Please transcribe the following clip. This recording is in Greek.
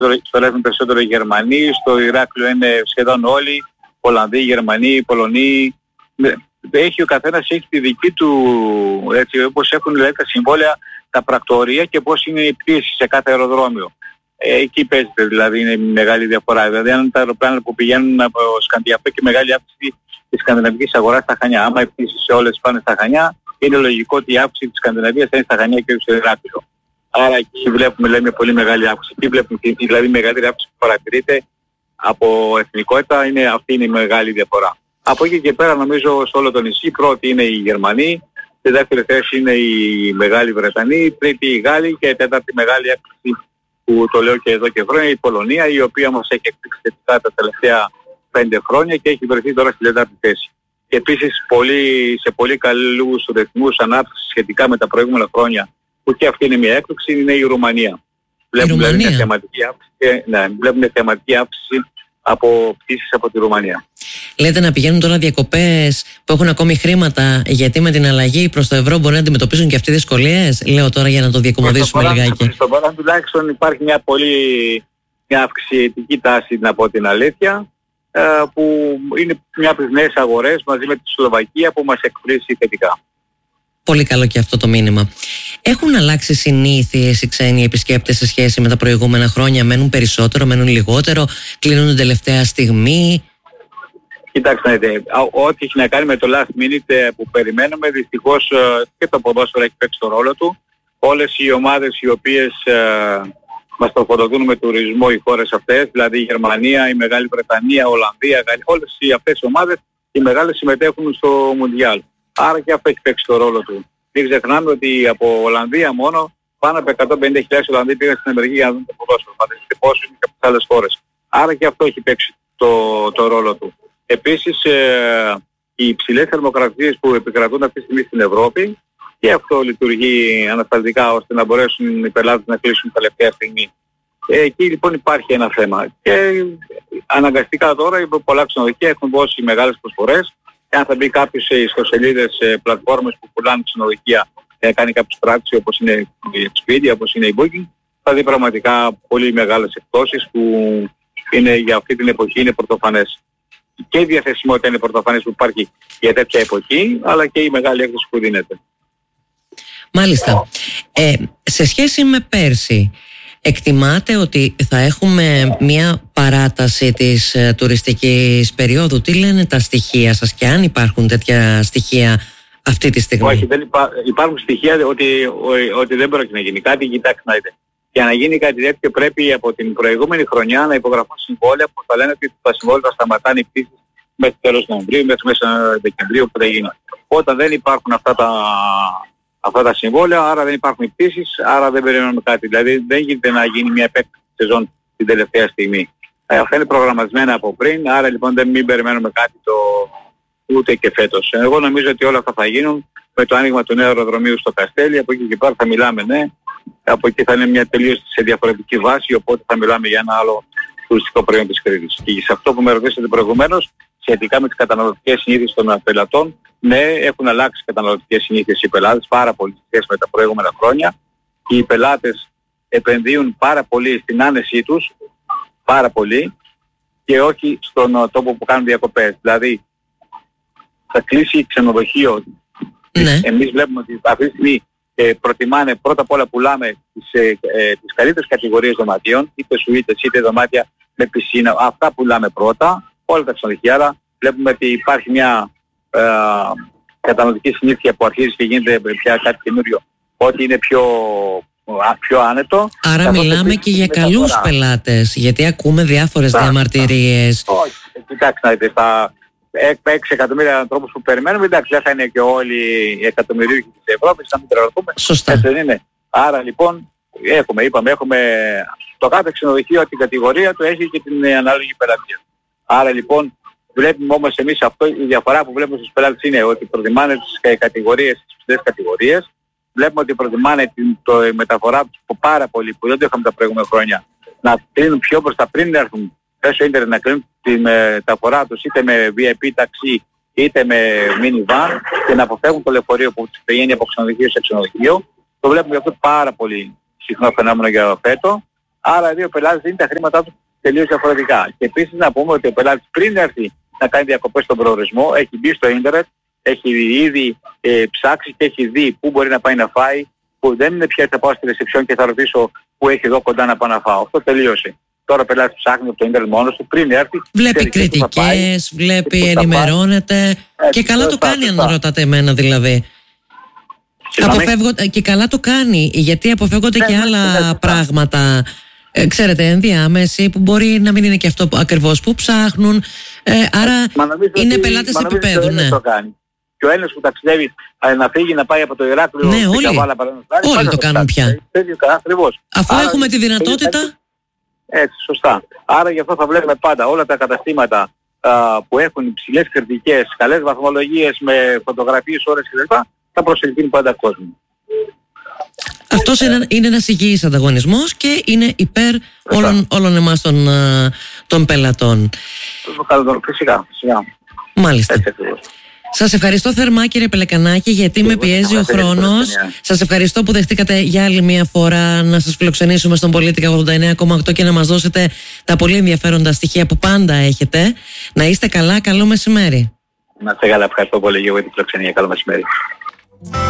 στολεύουν περισσότερο οι Γερμανοί, στο Ηράκλειο είναι σχεδόν όλοι, Ολλανδοί, Γερμανοί, Πολωνοί. Έχει ο καθένας έχει τη δική του, έτσι, όπως έχουν δηλαδή τα συμβόλαια, τα πρακτορία και πώς είναι η πτήση σε κάθε αεροδρόμιο. Εκεί παίζεται δηλαδή, είναι μεγάλη διαφορά. Δηλαδή αν τα αεροπλάνα που πηγαίνουν από Σκανδιναβία και μεγάλη αύξηση της σκανδιναβικής αγοράς στα Χανιά, άμα οι πτήσεις σε όλες πάνε στα Χανιά, είναι λογικό ότι η αύξηση της Σκανδιναβίας θα είναι στα Χανιά και στο Ηράκλειο. Άρα εκεί βλέπουμε λέμε πολύ μεγάλη αύξηση. Εκεί βλέπουμε δηλαδή η μεγαλύτερη αύξηση που παρατηρείται από εθνικότητα, αυτή είναι η μεγάλη διαφορά. Από εκεί και πέρα νομίζω σε όλο το νησί πρώτη είναι οι Γερμανοί, στη δεύτερη θέση είναι οι Μεγάλοι Βρετανοί, τρίτη οι Γάλλοι και τέταρτη μεγάλη έκπληξη που το λέω και εδώ και χρόνια η Πολωνία, η οποία μας έχει εκπλήξει θετικά τα τελευταία 5 χρόνια και έχει βρεθεί τώρα στη τέταρτη θέση. Και επίσης σε πολύ καλούς ρυθμούς ανάπτυξης σχετικά με τα προηγούμενα χρόνια, που και αυτή είναι μια έκπληξη, είναι η Ρουμανία. Βλέπουμε μια θεματική αύξηση από πτήσεις από τη Ρουμανία. Λέτε να πηγαίνουν τώρα διακοπές που έχουν ακόμη χρήματα, γιατί με την αλλαγή προς το ευρώ μπορεί να αντιμετωπίσουν και αυτοί δυσκολίες. Λέω τώρα για να το διακομωδήσουμε λιγάκι. Στον παρόν τουλάχιστον υπάρχει μια αυξητική τάση, να πω την αλήθεια, που είναι μια από τις νέες αγορές μαζί με τη Σλοβακία που μας εκπλήσει θετικά. Πολύ καλό και αυτό το μήνυμα. Έχουν αλλάξει συνήθειες οι ξένοι επισκέπτες σε σχέση με τα προηγούμενα χρόνια? Μένουν περισσότερο, μένουν λιγότερο, κλείνουν την τελευταία στιγμή? Κοιτάξτε, ό,τι έχει να κάνει με το last minute που περιμένουμε, δυστυχώς και το ποδόσφαιρο έχει παίξει το ρόλο του. Όλες οι ομάδες οι οποίες μας τροφοδοτούν με τουρισμό, οι χώρες αυτές, δηλαδή η Γερμανία, η Μεγάλη Βρετανία, η Ολλανδία, όλες αυτές οι ομάδες, οι μεγάλες συμμετέχουν στο Μουντιάλ. Άρα και αυτό έχει παίξει το ρόλο του. Μην ξεχνάμε ότι από Ολλανδία μόνο πάνω από 150.000 Ολλανδοί πήγαν στην Αμερική για να δουν το ποδόσφαιρο. Φανταστείτε πόσο είναι και από τις άλλες χώρες. Άρα και αυτό έχει παίξει το ρόλο του. Επίσης, οι υψηλές θερμοκρασίες που επικρατούν αυτή τη στιγμή στην Ευρώπη, και αυτό λειτουργεί ανασταλτικά ώστε να μπορέσουν οι πελάτες να κλείσουν τελευταία στιγμή. Εκεί λοιπόν υπάρχει ένα θέμα. Και αναγκαστικά τώρα πολλά ξενοδοχεία έχουν δώσει μεγάλες προσφορές. Αν θα μπει κάποιος σε ιστοσελίδες, σε πλατφόρμες που πουλάνε ξενοδοχεία, κάνει κάποιες πράξεις όπως είναι η Expedia, όπως είναι η Booking, θα δει πραγματικά πολύ μεγάλες εκπτώσεις που είναι για αυτή την εποχή είναι πρωτοφανές. Και η διαθεσιμότητα είναι πρωτοφανές που υπάρχει για τέτοια εποχή, αλλά και η μεγάλη έκδοση που δίνεται. Μάλιστα. Σε σχέση με πέρσι, εκτιμάτε ότι θα έχουμε μια παράταση της τουριστικής περίοδου? Τι λένε τα στοιχεία σας και αν υπάρχουν τέτοια στοιχεία αυτή τη στιγμή? Όχι, δεν υπάρχουν στοιχεία ότι δεν πρόκειται να γίνει κάτι. Κοιτάξτε να δείτε. Για να γίνει κάτι τέτοιο πρέπει από την προηγούμενη χρονιά να υπογραφούν συμβόλαια που θα λένε ότι τα συμβόλαια θα σταματάνε οι πτήσεις μέχρι τέλος Νοεμβρίου, μέχρι μέσα Δεκεμβρίου που θα γίνει. Όταν δεν υπάρχουν αυτά τα συμβόλαια, άρα δεν υπάρχουν πτήσεις, άρα δεν περιμένουμε κάτι. Δηλαδή δεν γίνεται να γίνει μια επέκταση σεζόν την τελευταία στιγμή. Αυτά είναι προγραμματισμένα από πριν, άρα λοιπόν δεν μην περιμένουμε κάτι ούτε και φέτος. Εγώ νομίζω ότι όλα αυτά θα γίνουν με το άνοιγμα του νέου αεροδρομίου στο Καστέλι. Από εκεί και πέρα θα μιλάμε, ναι. Από εκεί θα είναι μια τελείως σε διαφορετική βάση, οπότε θα μιλάμε για ένα άλλο τουριστικό προϊόν της Κρήτης. Και σε αυτό που με ρωτήσατε προηγουμένως, σχετικά με τις καταναλωτικές συνήθειες των πελατών, ναι, έχουν αλλάξει καταναλωτικές συνήθειες οι πελάτες πάρα πολύ σχέση με τα προηγούμενα χρόνια. Οι πελάτες επενδύουν πάρα πολύ στην άνεσή τους, πάρα πολύ, και όχι στον τόπο που κάνουν διακοπές. Δηλαδή, θα κλείσει ξενοδοχείο. Ναι. Εμείς βλέπουμε ότι αυτή τη στιγμή προτιμάνε, πρώτα απ' όλα πουλάμε τις καλύτερες κατηγορίες δωματίων, είτε σουίτες είτε δωμάτια με πισίνα. Αυτά πουλάμε πρώτα, όλα τα ξενοδοχεία. Άρα βλέπουμε ότι υπάρχει μια καταναλωτική συνήθεια που αρχίζει και γίνεται πια κάτι καινούριο, ότι είναι πιο άνετο. Άρα μιλάμε και για καλούς πελάτες, γιατί ακούμε διάφορες διαμαρτυρίες. Όχι, κοιτάξτε να δείτε, 6 εκατομμύρια ανθρώπους που περιμένουμε, εντάξει, δεν θα είναι και όλοι οι εκατομμυρίουχοι της Ευρώπης, να μην τρελαθούμε. Σωστά. Έτσι δεν είναι. Άρα λοιπόν έχουμε το κάθε ξενοδοχείο, την κατηγορία του έχει και την ανάλογη πελατεία. Άρα λοιπόν βλέπουμε όμως εμείς αυτό, η διαφορά που βλέπουμε στους πελάτες είναι ότι προτιμάνε τις κατηγορίες, τις ψηλές κατηγορίες. Βλέπουμε ότι προτιμάνε τη μεταφορά τους πάρα πολύ, που δεν το είχαμε τα προηγούμενα χρόνια, να κλείνουν πιο μπροστά πριν έρθουν μέσω ίντερνετ, να κλείνουν τη μεταφορά τους είτε με VIP ταξί είτε με minivan και να αποφεύγουν το λεωφορείο που τους πηγαίνει από ξενοδοχείο σε ξενοδοχείο. Το βλέπουμε αυτό πάρα πολύ συχνό φαινόμενο για φέτο. Άρα δηλαδή ο πελάτης δίνει τα χρήματά του τελείως διαφορετικά. Και επίσης να πούμε ότι ο πελάτης πριν έρθει να κάνει διακοπές στον προορισμό έχει μπει στο ίντερνετ, έχει ήδη ψάξει και έχει δει πού μπορεί να πάει να φάει, που δεν είναι πια θα πάω στη ρεσεψιόν και θα ρωτήσω πού έχει εδώ κοντά να πάω να φάω. Αυτό τελείωσε. Τώρα ο πελάτης ψάχνει από το ίντερνετ μόνος του πριν έρθει. Βλέπει κριτικές, βλέπει, ενημερώνεται και καλά το κάνει αν ρωτάτε εμένα δηλαδή. Και καλά το κάνει, γιατί αποφεύγονται και άλλα πράγματα. Ξέρετε, ενδιάμεση που μπορεί να μην είναι και αυτό ακριβώς που ψάχνουν. Άρα είναι πελάτες επίπεδου. Ναι. Και ο Έλληνας που ταξιδεύει να φύγει να πάει από το Ηράκλειο. Ναι, όλοι το κάνουν πια. Αφού έχουμε τη δυνατότητα. Έτσι, σωστά. Άρα γι' αυτό θα βλέπουμε πάντα όλα τα καταστήματα που έχουν υψηλές κριτικές, καλές βαθμολογίες με φωτογραφίες, ώρες κλπ. Θα προσελκύουν πάντα κόσμο. Αυτός είναι ένας υγιής ανταγωνισμός και είναι υπέρ όλων εμάς των πελατών. Φυσικά. Μάλιστα. Σας ευχαριστώ θερμά κύριε Πελεκανάκη, γιατί με πιέζει ο χρόνος. Σας ευχαριστώ που δεχτήκατε για άλλη μια φορά να σας φιλοξενήσουμε στον Πολίτικα 89,8 και να μας δώσετε τα πολύ ενδιαφέροντα στοιχεία που πάντα έχετε. Να είστε καλά, καλό μεσημέρι. Να είστε καλά, ευχαριστώ πολύ για την φιλοξενία, καλό μεσημέρι.